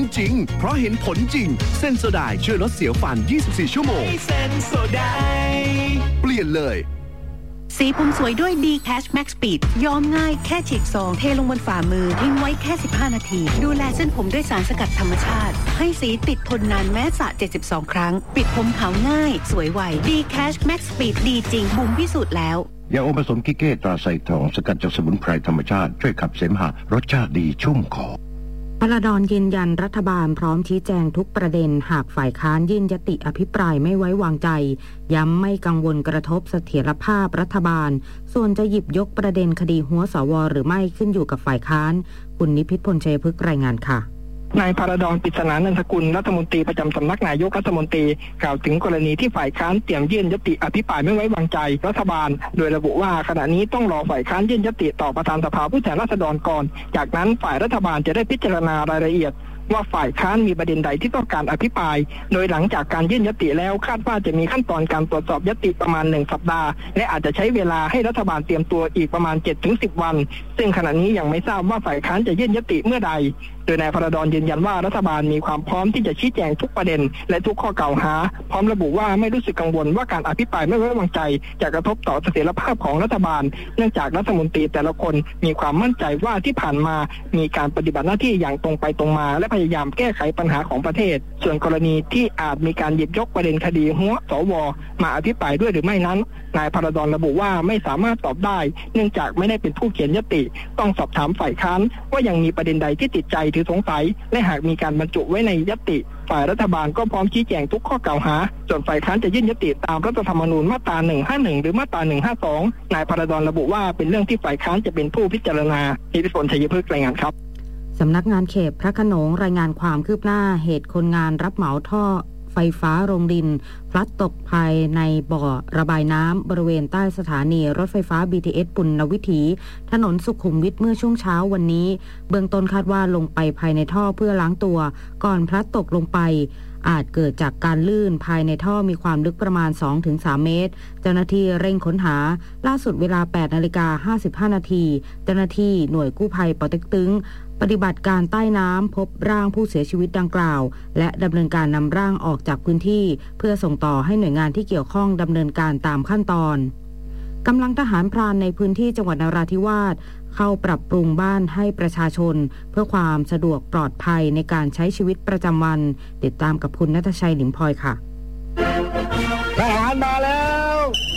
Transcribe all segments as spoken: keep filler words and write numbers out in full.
จริงเพราะเห็นผลจริงเซนโซไดช่วยลดเสียวฟันยี่สิบสี่ชั่วโมงเซนโซไดเปลี่ยนเลยสีผมสวยด้วย D-Cash Max Speed ย้อมง่ายแค่ฉีกซองเทลงบนฝ่ามือทิ้งไว้แค่สิบห้านาทีดูแลเส้นผมด้วยสารสกัดธรรมชาติให้สีติดทนนานแม้สระเจ็ดสิบสองครั้งปิดผมขาวง่ายสวยไว D-Cash Max Speed ดีจริงบุ๋มพิสูจน์แล้วยาอมผสมกิเก้ตราไซทองสกัดจากสมุนไพรธรรมชาติช่วยขับเสมหะรสชาติดีชุ่มคอพลดรยืนยันรัฐบาลพร้อมชี้แจงทุกประเด็นหากฝ่ายค้านยื่นยติอภิปรายไม่ไว้วางใจย้ำไม่กังวลกระทบเสถียรภาพรัฐบาลส่วนจะหยิบยกประเด็นคดีหัวสวหรือไม่ขึ้นอยู่กับฝ่ายค้านคุณนิพิษพลชัยพฤกษ์รายงานค่ะนายพลดร ปริศนานันทกุลรัฐมนตรีประจำสำนักนายกรัฐมนตรีกล่าวถึงกรณีที่ฝ่ายค้านเตรียมยื่นยติอภิปรายไม่ไว้วางใจรัฐบาลโดยระบุว่าขณะนี้ต้องรอฝ่ายค้านยื่นยติต่อประธานสภาผู้แทนราษฎรก่อนจากนั้นฝ่ายรัฐบาลจะได้พิจารณารายละเอียดว่าฝ่ายค้านมีประเด็นใดที่ต้องการอภิปรายโดยหลังจากการยื่นยติแล้วคาดว่าจะมีขั้นตอนการตรวจสอบยติประมาณหนึ่งสัปดาห์และอาจจะใช้เวลาให้รัฐบาลเตรียมตัวอีกประมาณ เจ็ดถึงสิบ วันซึ่งขณะนี้ยังไม่ทราบว่าฝ่ายค้านจะยื่นยติเมื่อใดโดยนายพลดรยืนยันว่ารัฐบาลมีความพร้อมที่จะชี้แจงทุกประเด็นและทุกข้อกล่าวหาพร้อมระบุว่าไม่รู้สึกกังวลว่าการอภิปรายไม่ไว้วางใจจะกระทบต่อเสถียรภาพของรัฐบาลเนื่องจากรัฐมนตรีแต่ละคนมีความมั่นใจว่าที่ผ่านมามีการปฏิบัติหน้าที่อย่างตรงไปตรงมาและพยายามแก้ไขปัญหาของประเทศส่วนกรณีที่อาจมีการหยิบยกประเด็นคดีหัวสวมาอภิปรายด้วยหรือไม่นั้นนายพลดรระบุว่าไม่สามารถตอบได้เนื่องจากไม่ได้เป็นผู้เขียนยติต้องสอบถามฝ่ายค้านว่ายังมีประเด็นใดที่ติดใจหรือสงสัยและหากมีการบรรจุไว้ในยติฝ่ายรัฐบาลก็พร้อมชี้แจงทุกข้อกล่าวหาส่วนฝ่ายค้านจะยื่นยติตามรัฐธรรมนูญมาตราหนึ่งห้าหนึ่งหรือมาตราหนึ่งห้าสองนายพลดรระบุว่าเป็นเรื่องที่ฝ่ายค้านจะเป็นผู้พิจารณานิพิษพลชัยพฤกษ์รายงานครับสำนักงานเขตพระโขนงรายงานความคืบหน้าเหตุคนงานรับเหมาท่อไฟฟ้าโรงดินพลัดตกภายในบ่อระบายน้ำบริเวณใต้สถานีรถไฟฟ้า บี ที เอส ปุณณวิถีถนนสุขุมวิทเมื่อช่วงเช้าวันนี้เบื้องต้นคาดว่าลงไปภายในท่อเพื่อล้างตัวก่อนพลัดตกลงไปอาจเกิดจากการลื่นภายในท่อมีความลึกประมาณ สองถึงสาม เมตรเจ้าหน้าที่เร่งค้นหาล่าสุดเวลา แปดนาฬิกาห้าสิบห้า นาทีเจ้าหน้าที่หน่วยกู้ภัยปอเต็กตึงปฏิบัติการใต้น้ำพบร่างผู้เสียชีวิตดังกล่าวและดำเนินการนำร่างออกจากพื้นที่เพื่อส่งต่อให้หน่วยงานที่เกี่ยวข้องดำเนินการตามขั้นตอนกำลังทหารพรานในพื้นที่จังหวัดนราธิวาสเข้าปรับปรุงบ้านให้ประชาชนเพื่อความสะดวกปลอดภัยในการใช้ชีวิตประจำวันติดตามกับคุณณัฐชัยหลิมพลอยค่ะทหารมาแล้ว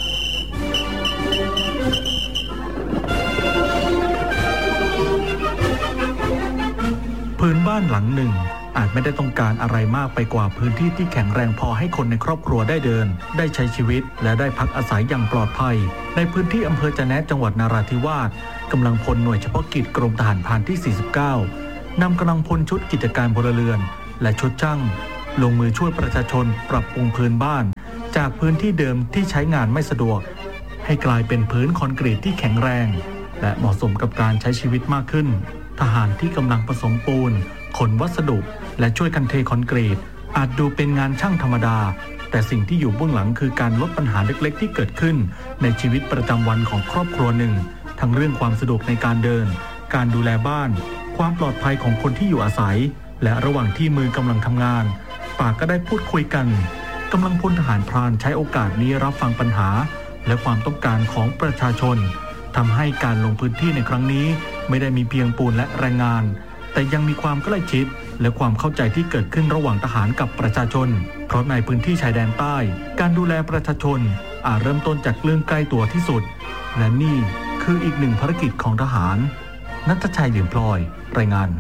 พื้นบ้านหลังหนึ่งอาจไม่ได้ต้องการอะไรมากไปกว่าพื้นที่ที่แข็งแรงพอให้คนในครอบครัวได้เดินได้ใช้ชีวิตและได้พักอาศัยอย่างปลอดภัยในพื้นที่อำเภอจะแนะจังหวัดนราธิวาสกำลังพลหน่วยเฉพาะกิจกรมทหารพรานที่สี่สิบเก้านำกำลังพลชุดกิจการพลเรือนและชุดช่างลงมือช่วยประชาชนปรับปรุงพื้นบ้านจากพื้นที่เดิมที่ใช้งานไม่สะดวกให้กลายเป็นพื้นคอนกรีตที่แข็งแรงและเหมาะสมกับการใช้ชีวิตมากขึ้นทหารที่กำลังผสมปูนขนวัสดุและช่วยกันเทคอนกรีตอาจดูเป็นงานช่างธรรมดาแต่สิ่งที่อยู่เบื้องหลังคือการลดปัญหาเล็กๆที่เกิดขึ้นในชีวิตประจำวันของครอบครัวหนึ่งทั้งเรื่องความสะดวกในการเดินการดูแลบ้านความปลอดภัยของคนที่อยู่อาศัยและระหว่างที่มือกำลังทำงานปากก็ได้พูดคุยกันกำลังพลทหารพรานใช้โอกาสนี้รับฟังปัญหาและความต้องการของประชาชนทำให้การลงพื้นที่ในครั้งนี้ไม่ได้มีเพียงปูนและแรงงานแต่ยังมีความใกล้ชิดและความเข้าใจที่เกิดขึ้นระหว่างทหารกับประชาชนเพราะในพื้นที่ชายแดนใต้การดูแลประชาชนอาจเริ่มต้นจากเรื่องใกล้ตัวที่สุดและนี่คืออีกหนึ่งภารกิจของทหารณัฐชัยหลิมพลอยรายงาน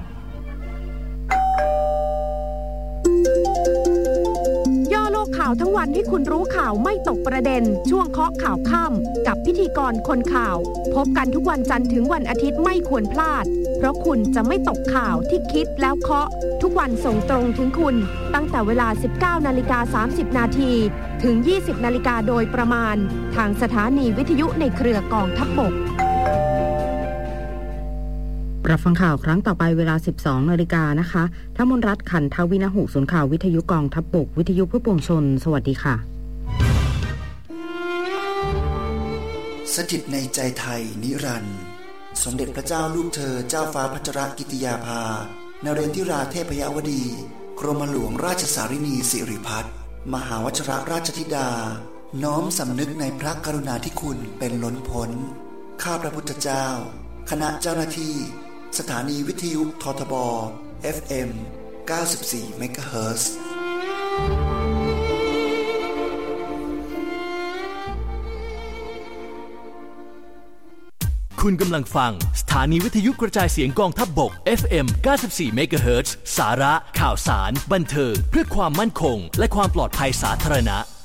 ข่าวทั้งวันให้คุณรู้ข่าวไม่ตกประเด็นช่วงเคาะข่าวค่ำกับพิธีกรคนข่าวพบกันทุกวันจันทร์ถึงวันอาทิตย์ไม่ควรพลาดเพราะคุณจะไม่ตกข่าวที่คิดแล้วเคาะทุกวันส่งตรงถึงคุณตั้งแต่เวลา สิบเก้านาฬิกาสามสิบ นาทีถึง ยี่สิบนาฬิกาโดยประมาณทางสถานีวิทยุในเครือกองทัพบกรับฟังข่าวครั้งต่อไปเวลา สิบสองนาฬิกานะคะถ้ามนรัตน์ขันทวินหุศูนย์ข่าววิทยุกองทัพบกวิทยุเพื่อปวงชนสวัสดีค่ะสถิตในใจไทยนิรันดร์สมเด็จพระเจ้าลูกเธอเจ้าฟ้าพัชรกิติยาภานเรนทิราเทพยวดีกรมหลวงราชสารินีสิริพัฒน์มหาวชิรราชธิดาน้อมสำนึกในพระกรุณาธิคุณเป็นล้นพ้นข้าพระพุทธเจ้าคณะเจ้าหน้าที่สถานีวิทยุททบ เอฟ เอ็ม เก้าสิบสี่ เมกะเฮิรตซ์คุณกำลังฟังสถานีวิทยุกระจายเสียงกองทัพบก เอฟ เอ็ม เก้าสิบสี่ เมกะเฮิรตซ์ สาระข่าวสารบันเทิงเพื่อความมั่นคงและความปลอดภัยสาธารณะ